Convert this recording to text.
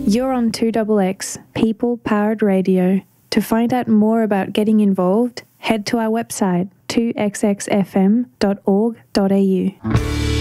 You're on 2XX, People Powered Radio. To find out more about getting involved, head to our website 2xxfm.org.au.